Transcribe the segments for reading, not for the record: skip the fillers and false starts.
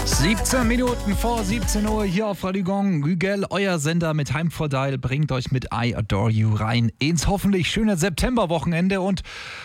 17 Minuten vor 17 Uhr hier auf Radio Gong. Gügel, euer Sender mit Heim for Dial, bringt euch mit I Adore You rein ins hoffentlich schöne Septemberwochenende und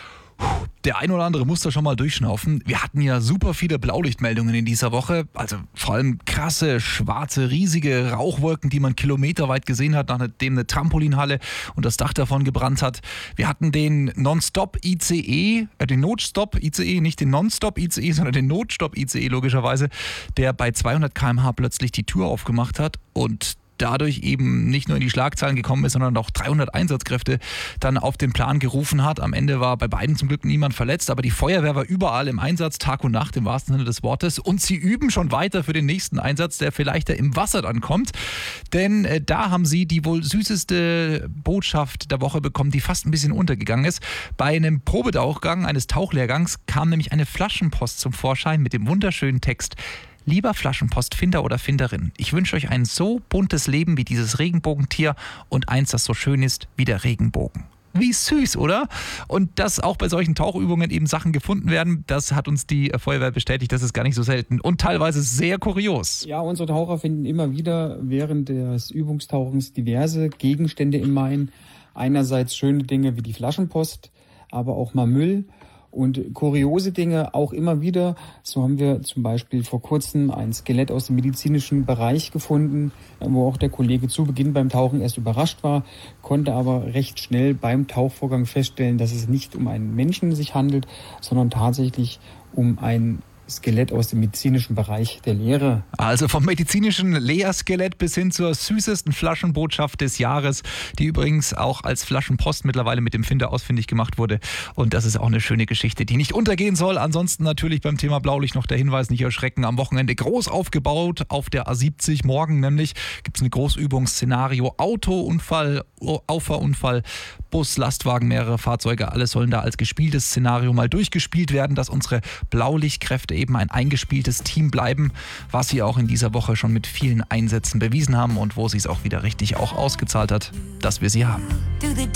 der ein oder andere muss da schon mal durchschnaufen. Wir hatten ja super viele Blaulichtmeldungen in dieser Woche. Also vor allem krasse, schwarze, riesige Rauchwolken, die man kilometerweit gesehen hat, nachdem eine Trampolinhalle und das Dach davon gebrannt hat. Wir hatten den Non-Stop-ICE, den Notstop-ICE, nicht den Non-Stop-ICE, sondern den Notstop-ICE logischerweise, der bei 200 km/h plötzlich die Tür aufgemacht hat und dadurch eben nicht nur in die Schlagzeilen gekommen ist, sondern auch 300 Einsatzkräfte dann auf den Plan gerufen hat. Am Ende war bei beiden zum Glück niemand verletzt, aber die Feuerwehr war überall im Einsatz, Tag und Nacht im wahrsten Sinne des Wortes. Und sie üben schon weiter für den nächsten Einsatz, der vielleicht im Wasser dann kommt. Denn da haben sie die wohl süßeste Botschaft der Woche bekommen, die fast ein bisschen untergegangen ist. Bei einem Probetauchgang eines Tauchlehrgangs kam nämlich eine Flaschenpost zum Vorschein mit dem wunderschönen Text: Lieber Flaschenpostfinder oder Finderin, ich wünsche euch ein so buntes Leben wie dieses Regenbogentier und eins, das so schön ist wie der Regenbogen. Wie süß, oder? Und dass auch bei solchen Tauchübungen eben Sachen gefunden werden, das hat uns die Feuerwehr bestätigt, das ist gar nicht so selten und teilweise sehr kurios. Ja, unsere Taucher finden immer wieder während des Übungstauchens diverse Gegenstände im Main. Einerseits schöne Dinge wie die Flaschenpost, aber auch mal Müll. Und kuriose Dinge auch immer wieder. So haben wir zum Beispiel vor kurzem ein Skelett aus dem medizinischen Bereich gefunden, wo auch der Kollege zu Beginn beim Tauchen erst überrascht war, konnte aber recht schnell beim Tauchvorgang feststellen, dass es nicht um einen Menschen sich handelt, sondern tatsächlich um ein Skelett aus dem medizinischen Bereich der Lehre. Also vom medizinischen Leerskelett bis hin zur süßesten Flaschenbotschaft des Jahres, die übrigens auch als Flaschenpost mittlerweile mit dem Finder ausfindig gemacht wurde. Und das ist auch eine schöne Geschichte, die nicht untergehen soll. Ansonsten natürlich beim Thema Blaulicht noch der Hinweis, nicht erschrecken. Am Wochenende groß aufgebaut auf der A70. Morgen nämlich gibt es ein Großübungsszenario. Autounfall, Auffahrunfall, Bus, Lastwagen, mehrere Fahrzeuge. Alles sollen da als gespieltes Szenario mal durchgespielt werden, dass unsere Blaulichtkräfte eben ein eingespieltes Team bleiben, was sie auch in dieser Woche schon mit vielen Einsätzen bewiesen haben und wo sie es auch wieder richtig auch ausgezahlt hat, dass wir sie haben.